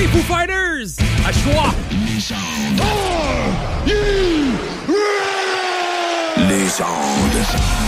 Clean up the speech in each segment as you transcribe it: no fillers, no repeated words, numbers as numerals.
Les Foo Fighters, à choix. Légende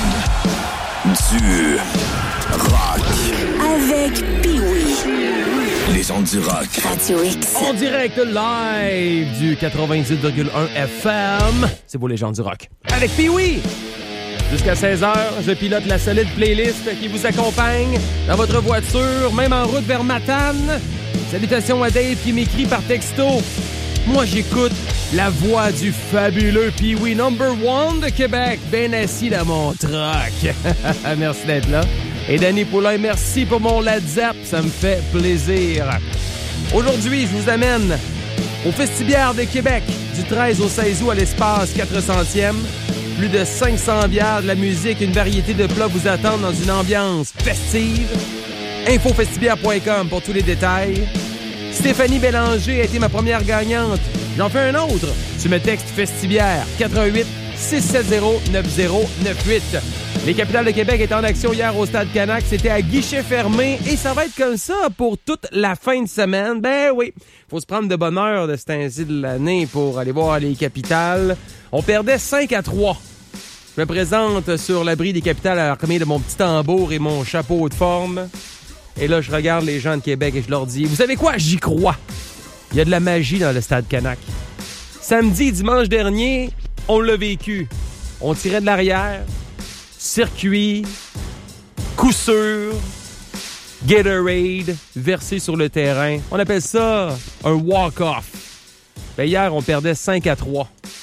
du rock. Avec Pee-Wee. Légende du rock. Radio X. En direct live du 98,1 FM. C'est vos Légendes du rock. Avec Pee-Wee. Jusqu'à 16h, je pilote la solide playlist qui vous accompagne dans votre voiture, même en route vers Matane. Salutations à Dave qui m'écrit par texto. Moi, j'écoute la voix du fabuleux Pee-Wee #1 de Québec, ben assis dans mon truck. Merci d'être là. Et Danny Poulain, merci pour mon Ladzap, ça me fait plaisir. Aujourd'hui, je vous amène au Festibiaire de Québec, du 13 au 16 août à l'espace 400e. Plus de 500 bières, de la musique, une variété de plats vous attendent dans une ambiance festive. Infofestibière.com pour tous les détails. Stéphanie Bélanger a été ma première gagnante. J'en fais un autre. Tu me textes Festibière 88 670 9098. Les Capitales de Québec étaient en action hier au Stade Canac. C'était à guichet fermé et ça va être comme ça pour toute la fin de semaine. Ben oui, faut se prendre de bonne heure de ce temps-ci de l'année pour aller voir les Capitales. On perdait 5-3. Je me présente sur l'abri des Capitales armé de mon petit tambour et mon chapeau de forme. Et là, je regarde les gens de Québec et je leur dis, vous savez quoi? J'y crois. Il y a de la magie dans le Stade Canac. Samedi, dimanche dernier, on l'a vécu. On tirait de l'arrière, circuit, coup sûr, Gatorade, versé sur le terrain. On appelle ça un walk-off. Ben hier, on perdait 5-3.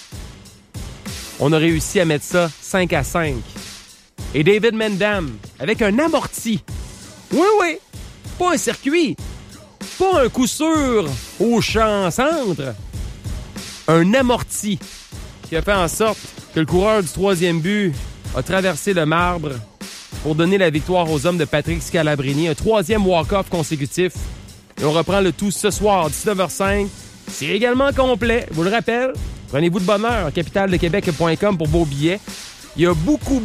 On a réussi à mettre ça 5-5. Et David Mendham, avec un amorti. Oui, pas un circuit, pas un coup sûr au champ centre. Un amorti qui a fait en sorte que le coureur du troisième but a traversé le marbre pour donner la victoire aux hommes de Patrick Scalabrini. Un troisième walk-off consécutif. Et on reprend le tout ce soir, 19h05. C'est également complet, je vous le rappelle. Prenez-vous de bonne heure, capitaledequebec.com pour vos billets. Il y a beaucoup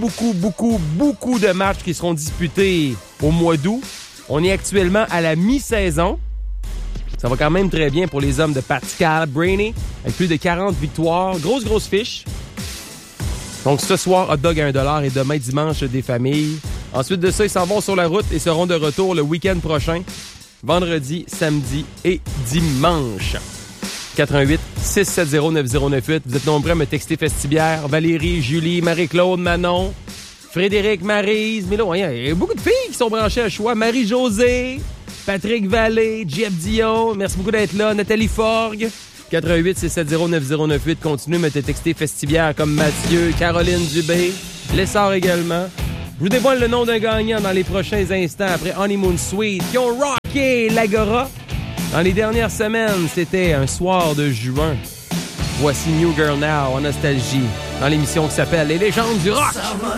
de matchs qui seront disputés au mois d'août. On est actuellement à la mi-saison. Ça va quand même très bien pour les hommes de Pat Scalabrini, avec plus de 40 victoires. Grosse fiche. Donc ce soir, hot dog à $1 et demain, dimanche, des familles. Ensuite de ça, ils s'en vont sur la route et seront de retour le week-end prochain. Vendredi, samedi et dimanche. 88 670 9098. Vous êtes nombreux à me texter Festibière. Valérie, Julie, Marie-Claude, Manon, Frédéric, Maryse. Mais là, il y a beaucoup de filles qui sont branchées à choix. Marie-Josée, Patrick Vallée, Jeff Dion. Merci beaucoup d'être là. Nathalie Forgue. 88 670 9098. Continuez à me texter Festibière comme Mathieu, Caroline Dubé. Lessard également. Je vous dévoile le nom d'un gagnant dans les prochains instants après Honeymoon Suite qui ont rocké l'Agora. Dans les dernières semaines, c'était un soir de juin. Voici New Girl Now en nostalgie dans l'émission qui s'appelle Les Légendes du rock.